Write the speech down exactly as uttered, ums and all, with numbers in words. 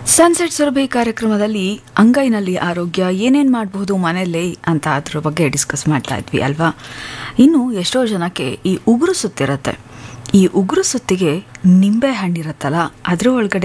Sunset Surabhi ಕಾರ್ಯಕ್ರಮದಲ್ಲಿ ಅಂಗೈನಲ್ಲಿ ಆರೋಗ್ಯ ಏನೇನು ಮಾಡಬಹುದು ಮನೆಯಲ್ಲೇ ಅಂತ ಅದ್ರ ಬಗ್ಗೆ ಡಿಸ್ಕಸ್ ಮಾಡ್ತಾ ಇದ್ವಿ ಅಲ್ವಾ. ಇನ್ನು ಎಷ್ಟೋ ಜನಕ್ಕೆ ಈ ಉಗುರು ಸುತ್ತಿರುತ್ತೆ. ಈ ಉಗುರು ಸುತ್ತಿಗೆ ನಿಂಬೆ ಹಣ್ಣಿರುತ್ತಲ್ಲ ಅದ್ರ ಒಳಗಡೆ